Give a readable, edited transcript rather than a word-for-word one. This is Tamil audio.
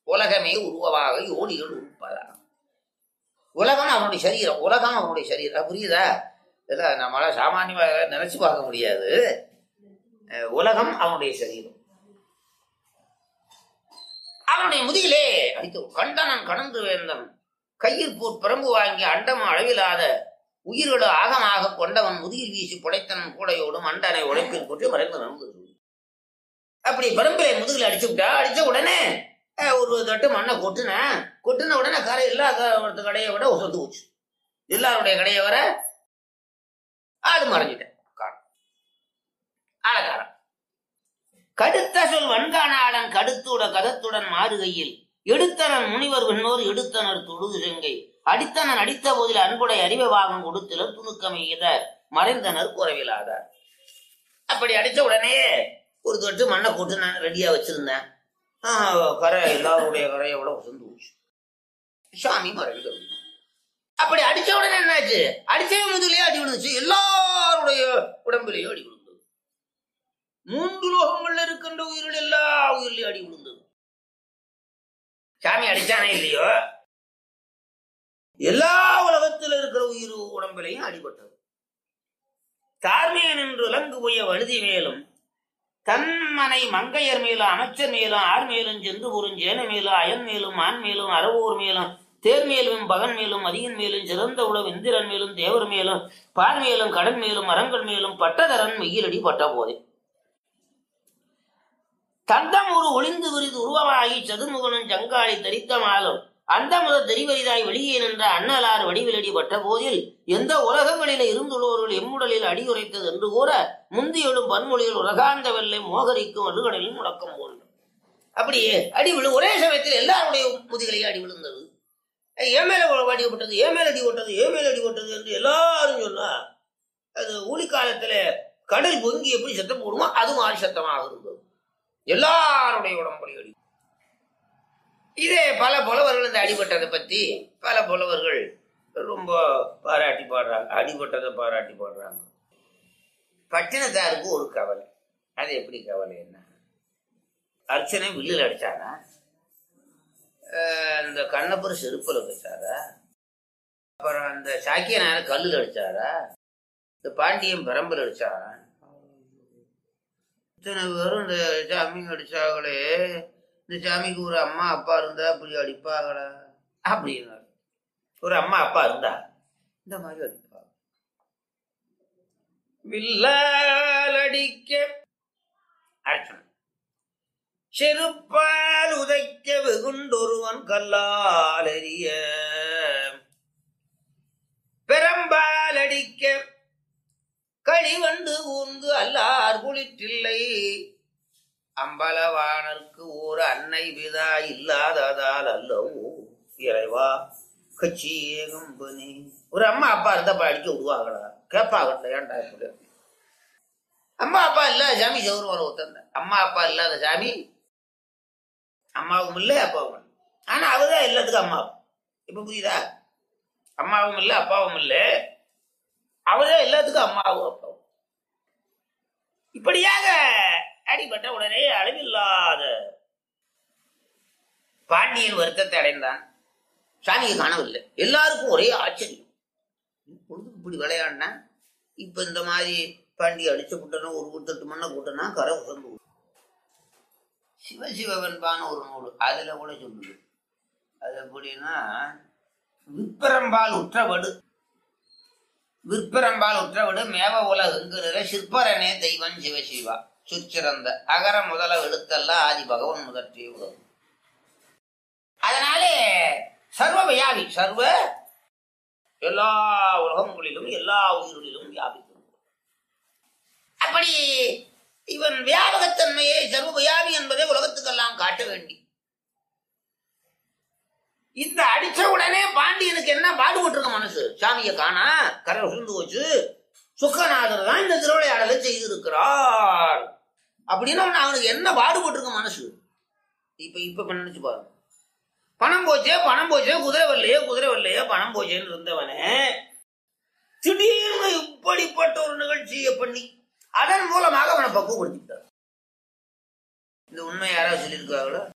உலகமே உருவமாக யோனிகள் உருப்பதா. உலகம் அவனுடைய சரீரம், உலகம் அவனுடைய சரீரம். புரியுதா? இதெல்லாம் நம்மளால சாமானியமாக நினைச்சு பார்க்க முடியாது. உலகம் அவனுடைய சரீரம். அவனுடைய முதுகிலே அடித்து கண்டனன் கடந்து வேந்தன் கையில் போர் பிரம்பு வாங்கி அண்டம் அளவிலாத உயிரோடு ஆகமாக கொண்டவன் முதுகில் வீசி புடைத்தனன் கூடையோடும் அண்டனை உழைப்பில் போட்டு மறைந்து நடந்தது. அப்படி பரம்பிலை முதுகில் அடிச்சு விட்டா, அடிச்ச உடனே ஒரு தட்டு மண்ணை கொட்டின உடனே கரை எல்லா கடையை விட சொத்து போச்சு. எல்லாருடைய கடையை வர ஆடு மறைஞ்சிட்டேன். ஆழக்காரன் கடுத்த சொல் வன்கானாளன் கடுத்துட கதத்துடன் மாறுகையில் எடுத்தனன் முனிவர் விண்ணோர் எடுத்தனர் தொழுது செங்கை அடித்தனன் அடித்த போதில் அன்புடைய அறிவை வாகம் கொடுத்தனர் துணுக்கம் எய்த மறைந்தனர் குறைவிலாதார். அப்படி அடித்த உடனே ஒரு தொட்டு மண்ணை கொட்டு நான் ரெடியா வச்சிருந்தேன். கரை எல்லாருடைய கரையை விட உசந்து போச்சு. சாமி மறைந்து. அப்படி அடிச்ச உடனே என்னாச்சு? அடிச்சே முதுகிலேயே அடி விழுந்துச்சு. எல்லாருடைய உடம்பிலேயும் அடி விழுந்தது. 3 லோகங்கள்ல இருக்கின்ற உயிரில் எல்லா உயிரிலையும் அடி விழுந்தது. சாமி அடிச்சானே இல்லையோ, எல்லா உலகத்தில் இருக்கிற உயிர் உடம்பிலையும் அடிபட்டது. தார்மையன் என்று இலங்கு போய வழுதி மேலும் தன்மனை மங்கையர் மேலும் அமைச்சர் மேலும் ஆர் மேலும் சென்று பொருள் ஜேன மேலும் அயன் மேலும் ஆண் மேலும் அறவோர் மேலும் தேர் மேலும் பகன் மேலும் அதிகன் மேலும் சிறந்த உழவு இந்திரன் மேலும் தேவர் மேலும் பார் மேலும் கடல் மேலும் மரங்கள் மேலும் பட்டதரன் மெய்யிலடி பட்ட போதே தந்தம் ஒரு ஒளிந்து விரிது உருவமாகி சதுர்முகனும் ஜங்காளி தரித்த மாலும் அந்த முதல் தெரிவரிதாய் வெளியே நின்ற அண்ணலார் வடிவிலடி பட்ட போதில் எந்த உலகங்களில இருந்துள்ளோர்கள் எம்முடலில் அடியுரைத்தது என்று கூற முந்தியோடும் பன்மொழியில் உலகாந்த வெள்ளை மோகரிக்கும் வலுகடலில் முடக்கம் போன்று. அப்படியே அடி விழு ஒரே சமயத்தில் எல்லாருடைய முதுகளையும் அடி விழுந்தது. ஏமேல அடிபட்டது, ஏமேல் அடிபட்டது, ஏமேல் அடிபட்டது என்று எல்லாரும் சொன்னா அது ஊழிக்காலத்துல கடல் பொங்கி எப்படி சத்தம் போடுமோ அது மாதிரி சத்தமாக இருந்தது. எல்லாருடைய உடம்புடைய அடி. இதே பல புலவர்கள் இந்த அடிபட்டதை பத்தி பல புலவர்கள் ரொம்ப பாராட்டி பாடுறாங்க. அடிபட்டதை பாராட்டி பாடுறாங்க. பட்டினத்தாருக்கு ஒரு கவலை. அது எப்படி கவலை? என்ன அர்ச்சனை வில்லில் அடிச்சாரா, இந்த கண்ணப்பர் செருப்பில் வச்சாரா, அப்புறம் அந்த சாக்கிய நாயர் கல்லில் அடிச்சாரா, இந்த பாண்டியன் பெரம்பல் அடிச்சாரா, இத்தனை பேரும் இந்த சாமிங்க அடிச்சாங்களே, இந்த சாமிக்கு ஒரு அம்மா அப்பா இருந்தா அப்படி அடிப்பாங்களா அப்படின்னா, ஒரு அம்மா அப்பா இருந்தா இந்த மாதிரி அடிப்பாங்க. வில்லால் அடிக்க அர்ச்சனை, செருப்பால் உதைக்க வெகுண்டொருவன் கல்லால் எறிய, பெரம்பால் அடிக்க களிவண்டு ஊர்ந்து அல்லார் குளிற்றில்லை, அம்பலவானருக்கு ஓர் அன்னை விதா இல்லாததால் அல்லவோ இறைவா கட்சி ஏகம்பனி. ஒரு அம்மா அப்பா இருந்தா அடிக்க விடுவாங்களா? கேட்பாங்க. ஏன்டா இப்படி அம்மா அப்பா இல்லாத சாமி சௌரவர ஒருத்தந்த. அம்மா அப்பா இல்லாத சாமி அம்மாவும் இல்லை அப்பாவும் இல்லை. ஆனா அவதான் எல்லாத்துக்கும் அம்மா. இப்ப புரியுதா? அம்மாவும் இல்லை அப்பாவும் இல்லை, அவதான் எல்லாத்துக்கும் அம்மாவும் அப்பாவும். இப்படியாக அடிபட்ட உடனே அளவில்லாத பாண்டியன் வருத்தத்தை அடைந்தான். சாமியை காணவில்லை. எல்லாருக்கும் ஒரே ஆச்சரியம். இப்படி விளையாடினா இப்ப இந்த மாதிரி பாண்டிய அடிச்ச கூட்டணும், ஒரு கூட்டத்து மண்ணை கூட்டனா கரை உசந்து. சிவசிவவன்பான ஒரு நூல் அதுல கூட சொல்லுது. அது எப்படின்னா, விற்பரம்பால் உற்றவடு மேவ உலகுங்கிற சிற்பரனே தெய்வன் சிவசிவா சுச்சிறந்த அகர முதல எழுத்தல்ல ஆதி பகவன் முதற்றிய உலகம். அதனாலே சர்வ வியாபி, சர்வ எல்லா உலகங்களிலும் எல்லா உயிரிலும் வியாபிக்கும். அப்படி இவன் வியாபகத்தன்மையை சர்வ வியாபி என்பதை உலகத்துக்கெல்லாம் காட்ட வேண்டி இந்த அடிச்ச உடனே பாண்டியனுக்கு என்ன பாடுபட்டிருக்க மனசு? சாமியை காணா கரை உசந்து போச்சு, சுக்கநாதர் தான் இந்த திருவிளையாடலை செய்திருக்கிறார் அப்படின்னு அவனுக்கு என்ன பாடுபட்டிருக்க மனசு? இப்ப நினைச்சு பாருங்க. பணம் போச்சே குதிரை வரலையே பணம் போச்சேன்னு இருந்தவனே திடீர்னு இப்படிப்பட்ட ஒரு நிகழ்ச்சியை பண்ணி அதன் மூலமாக அவனை பக்குவப்படுத்திட்டார். இந்த உண்மை யாராவது சொல்லியிருக்காங்களோ?